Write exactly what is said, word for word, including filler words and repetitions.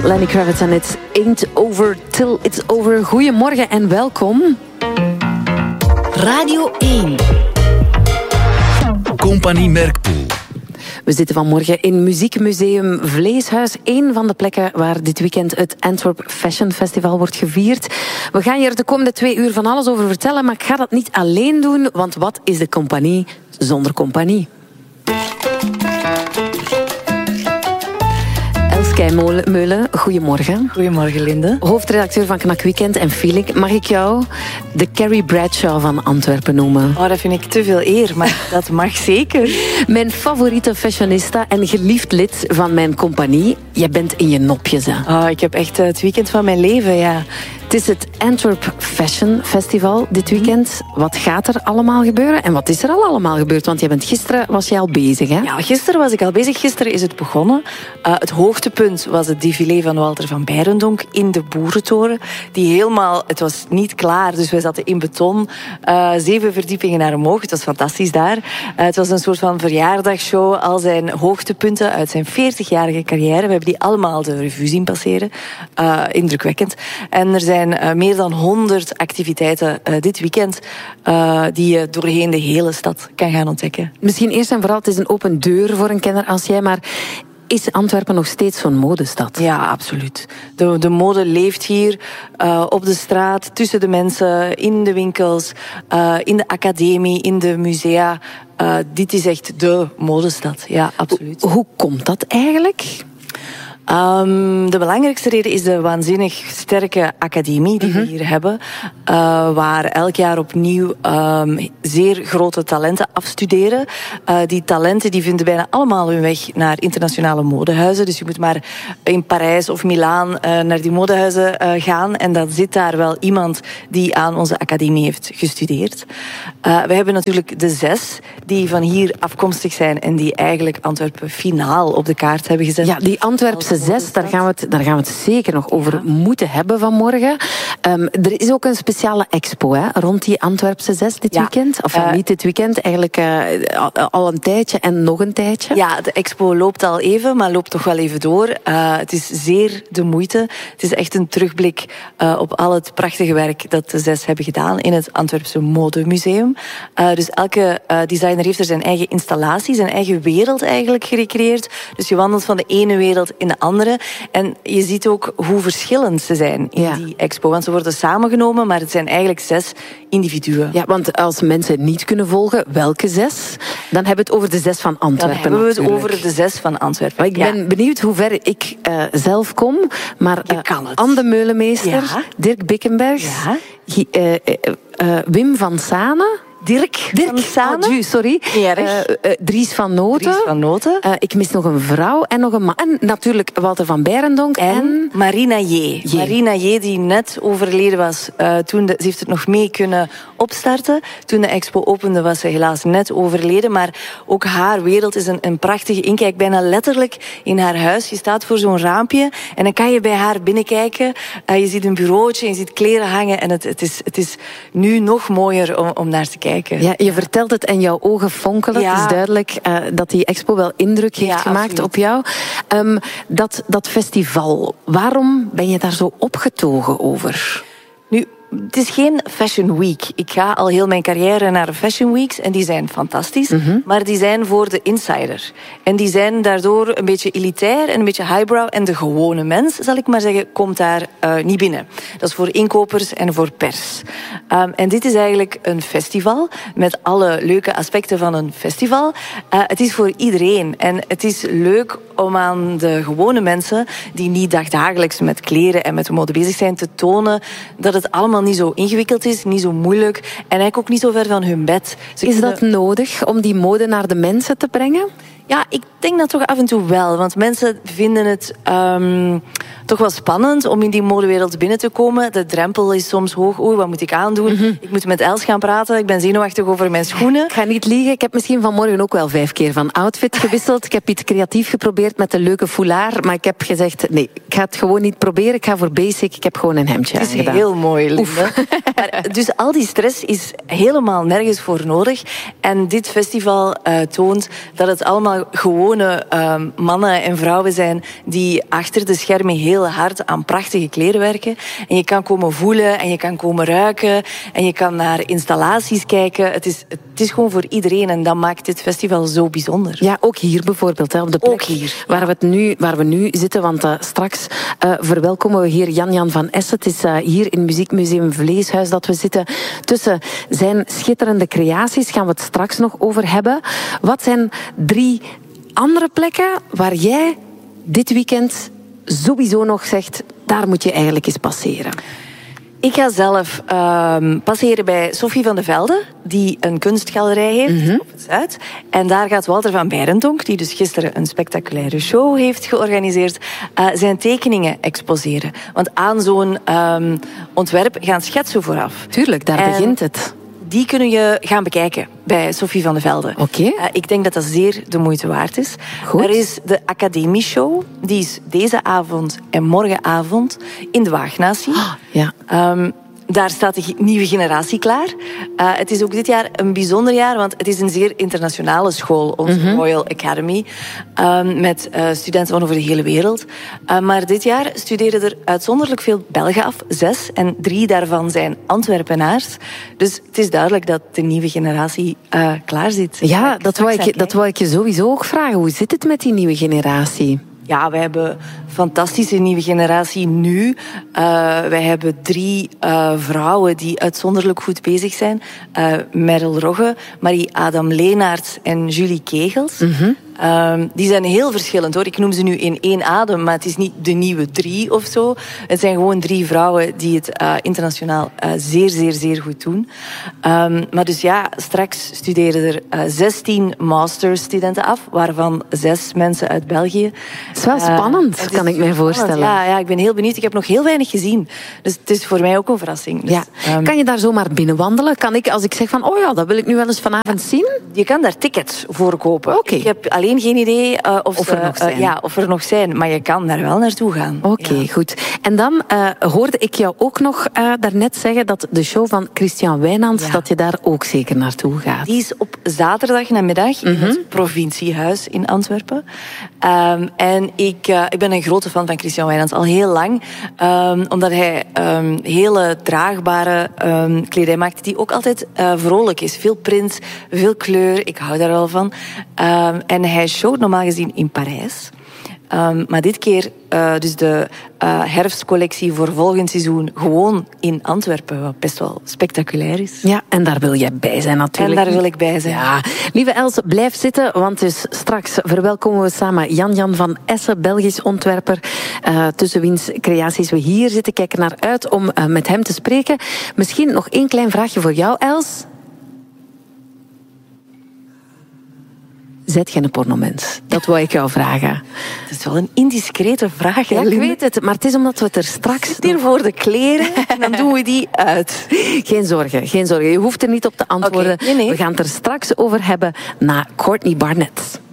Lenny Kravitz en It Ain't Over Till It's Over. Goedemorgen en welkom. Radio één. Compagnie Merkpoel. We zitten vanmorgen in Muziekmuseum Vleeshuis. Een van de plekken waar dit weekend het Antwerp Fashion Festival wordt gevierd. We gaan hier de komende twee uur van alles over vertellen, maar ik ga dat niet alleen doen, want wat is de compagnie zonder compagnie? Elske Meulen, goedemorgen. Goedemorgen, Linde. Hoofdredacteur van Knak Weekend en Feeling. Mag ik jou de Carrie Bradshaw van Antwerpen noemen? Oh, dat vind ik te veel eer, maar dat mag zeker. Mijn favoriete fashionista en geliefd lid van mijn compagnie. Jij bent in je nopjes, hè? Oh, ik heb echt het weekend van mijn leven, ja. Het is het Antwerp Fashion Festival dit weekend. Wat gaat er allemaal gebeuren? En wat is er al allemaal gebeurd? Want jij bent gisteren was je al bezig, hè? Ja, gisteren was ik al bezig. Gisteren is het begonnen. Uh, het hoogtepunt was het défilé van Walter van Beirendonck in de Boerentoren. Die helemaal... Het was niet klaar, dus we zaten in beton. Uh, zeven verdiepingen naar omhoog. Het was fantastisch daar. Uh, het was een soort van verjaardagsshow. Al zijn hoogtepunten uit zijn veertigjarige carrière. We hebben die allemaal de revue zien passeren. Uh, indrukwekkend. En er zijn Er zijn uh, meer dan honderd activiteiten uh, dit weekend uh, die je doorheen de hele stad kan gaan ontdekken. Misschien eerst en vooral, het is een open deur voor een kenner als jij, maar is Antwerpen nog steeds zo'n modestad? Ja, absoluut. De, de mode leeft hier uh, op de straat, tussen de mensen, in de winkels, uh, in de academie, in de musea. Uh, dit is echt de modestad, ja, absoluut. Hoe, hoe komt dat eigenlijk? Um, de belangrijkste reden is de waanzinnig sterke academie die we hier hebben. Uh, waar elk jaar opnieuw um, zeer grote talenten afstuderen. Uh, die talenten die vinden bijna allemaal hun weg naar internationale modehuizen. Dus je moet maar in Parijs of Milaan uh, naar die modehuizen uh, gaan. En dan zit daar wel iemand die aan onze academie heeft gestudeerd. Uh, we hebben natuurlijk de zes die van hier afkomstig zijn en die eigenlijk Antwerpen finaal op de kaart hebben gezet. Ja, die Antwerpse zes, daar gaan, we het, daar gaan we het zeker nog over ja. moeten hebben vanmorgen. Um, er is ook een speciale expo hè, rond die Antwerpse zes dit ja. weekend. Of uh, niet dit weekend, eigenlijk uh, al een tijdje en nog een tijdje. Ja, de expo loopt al even, maar loopt toch wel even door. Uh, het is zeer de moeite. Het is echt een terugblik uh, op al het prachtige werk dat de zes hebben gedaan in het Antwerpse Modemuseum. Uh, dus elke uh, designer heeft er zijn eigen installatie, zijn eigen wereld eigenlijk gerecreëerd. Dus je wandelt van de ene wereld in de andere. En je ziet ook hoe verschillend ze zijn in ja. die expo. Want ze worden samengenomen, maar het zijn eigenlijk zes individuen. Ja, want als mensen niet kunnen volgen welke zes, dan hebben we het over de zes van Antwerpen. Dan hebben we het natuurlijk. over de zes van Antwerpen. Maar ik ben ja. benieuwd hoe ver ik uh, zelf kom. Maar uh, Anne de Meulemeester, ja. Dirk Bickenbergs, ja. uh, uh, uh, Wim van Sane... Dirk, Dirk van Sane. Oh, sorry. Ja, uh, uh, Dries van Noten. Dries van Noten. Uh, ik mis nog een vrouw en nog een man. En natuurlijk Walter van Beirendonck. En, en Marina J. J. Marina J, die net overleden was. Uh, toen de, ze heeft het nog mee kunnen opstarten. Toen de expo opende was ze helaas net overleden. Maar ook haar wereld is een, een prachtige inkijk. Bijna letterlijk in haar huis. Je staat voor zo'n raampje en dan kan je bij haar binnenkijken. Uh, je ziet een bureautje, je ziet kleren hangen. En het, het, is, het is nu nog mooier om, om naar te kijken. Ja, je vertelt het en jouw ogen fonkelen. Ja. Het is duidelijk uh, dat die expo wel indruk heeft ja, gemaakt absoluut. Op jou. Um, dat, dat festival, waarom ben je daar zo opgetogen over? Nu, het is geen Fashion Week. Ik ga al heel mijn carrière naar Fashion Weeks en die zijn fantastisch. Mm-hmm. Maar die zijn voor de insider. En die zijn daardoor een beetje elitair en een beetje highbrow. En de gewone mens, zal ik maar zeggen, komt daar uh, niet binnen. Dat is voor inkopers en voor pers. Um, en dit is eigenlijk een festival met alle leuke aspecten van een festival. Uh, het is voor iedereen. En het is leuk om aan de gewone mensen die niet dagdagelijks met kleren en met de mode bezig zijn te tonen dat het allemaal niet zo ingewikkeld is, niet zo moeilijk en eigenlijk ook niet zo ver van hun bed. Ze is dat kunnen... nodig om die mode naar de mensen te brengen? Ja, ik denk dat toch af en toe wel. Want mensen vinden het um, toch wel spannend om in die modewereld binnen te komen. De drempel is soms hoog. Oei, wat moet ik aandoen? Mm-hmm. Ik moet met Els gaan praten. Ik ben zenuwachtig over mijn schoenen. Ik ga niet liegen. Ik heb misschien vanmorgen ook wel vijf keer van outfit gewisseld. Ik heb iets creatief geprobeerd met een leuke foulard. Maar ik heb gezegd, nee, ik ga het gewoon niet proberen. Ik ga voor basic. Ik heb gewoon een hemdje aangedaan. Het is heel mooi, Linde. Maar, dus al die stress is helemaal nergens voor nodig. En dit festival uh, toont dat het allemaal allemaal gewone um, mannen en vrouwen zijn die achter de schermen heel hard aan prachtige kleren werken. En je kan komen voelen en je kan komen ruiken en je kan naar installaties kijken. Het is, het is gewoon voor iedereen en dat maakt dit festival zo bijzonder. Ja, ook hier bijvoorbeeld, hè, op de plek ook hier, waar, ja. we het nu, waar we nu zitten. Want uh, straks uh, verwelkomen we hier Jan-Jan van Essen. Het is uh, hier in Muziekmuseum Vleeshuis dat we zitten. Tussen zijn schitterende creaties gaan we het straks nog over hebben. Wat zijn drie andere plekken waar jij dit weekend sowieso nog zegt, daar moet je eigenlijk eens passeren? Ik ga zelf um, passeren bij Sophie van de Velde, die een kunstgalerij heeft mm-hmm. op het Zuid. En daar gaat Walter van Beirendonck, die dus gisteren een spectaculaire show heeft georganiseerd, uh, zijn tekeningen exposeren. Want aan zo'n um, ontwerp gaan schetsen vooraf. Tuurlijk, daar en begint het. Die kunnen je gaan bekijken bij Sophie van de Velde. Oké. Okay. Uh, ik denk dat dat zeer de moeite waard is. Goed. Er is de Academieshow. Die is deze avond en morgenavond in de Waagnatie. Oh, ja. Um, Daar staat de nieuwe generatie klaar. Uh, het is ook dit jaar een bijzonder jaar, want het is een zeer internationale school, onze mm-hmm. Royal Academy, um, met uh, studenten van over de hele wereld. Uh, maar dit jaar studeren er uitzonderlijk veel Belgen af, zes, en drie daarvan zijn Antwerpenaars. Dus het is duidelijk dat de nieuwe generatie uh, klaar zit. Ja, dat wou, ik, dat wou ik je sowieso ook vragen. Hoe zit het met die nieuwe generatie? Ja, wij hebben een fantastische nieuwe generatie nu. Uh, wij hebben drie uh, vrouwen die uitzonderlijk goed bezig zijn. Uh, Merel Rogge, Marie-Adam Leenaerts en Julie Kegels. Mm-hmm. Um, die zijn heel verschillend, hoor. Ik noem ze nu in één adem, maar het is niet de nieuwe drie of zo. Het zijn gewoon drie vrouwen die het uh, internationaal uh, zeer, zeer, zeer goed doen. Um, maar dus ja, straks studeren er uh, zestien masterstudenten af, waarvan zes mensen uit België. Het is wel spannend, uh, kan ik mij voorstellen. Ja, ja, ik ben heel benieuwd. Ik heb nog heel weinig gezien. Dus het is voor mij ook een verrassing. Dus, ja. um, kan je daar zomaar binnenwandelen? Kan ik, als ik zeg van, oh ja, dat wil ik nu wel eens vanavond zien? Je kan daar tickets voor kopen. Okay. Ik heb alleen geen idee uh, of, of, ze, er nog zijn. Uh, ja, of er nog zijn, maar je kan daar wel naartoe gaan. Oké, okay, ja. goed. En dan uh, hoorde ik jou ook nog uh, daarnet zeggen dat de show van Christian Wijnands, ja. dat je daar ook zeker naartoe gaat. Die is op zaterdag namiddag mm-hmm. in het Provinciehuis in Antwerpen. Um, en ik, uh, ik ben een grote fan van Christian Wijnands, al heel lang. Um, omdat hij um, hele draagbare um, kledij maakt die ook altijd uh, vrolijk is. Veel print, veel kleur. Ik hou daar wel van. Um, en hij showt normaal gezien in Parijs. Um, maar dit keer uh, dus de uh, herfstcollectie voor volgend seizoen gewoon in Antwerpen, wat best wel spectaculair is. Ja, en daar wil jij bij zijn natuurlijk. En daar wil ik bij zijn. Ja. Lieve Els, blijf zitten, want dus straks verwelkomen we samen Jan-Jan van Essen, Belgisch ontwerper, uh, tussen wiens creaties we hier zitten. Kijken naar uit om uh, met hem te spreken. Misschien nog één klein vraagje voor jou, Els. Zet je een pornomens? Dat wou ik jou vragen. Het is wel een indiscrete vraag. Ja, ik weet het, maar het is omdat we het er straks... Zit hier voor de kleren en dan doen we die uit. Geen zorgen, geen zorgen. Je hoeft er niet op te antwoorden. Okay, nee, nee. We gaan het er straks over hebben na Courtney Barnett.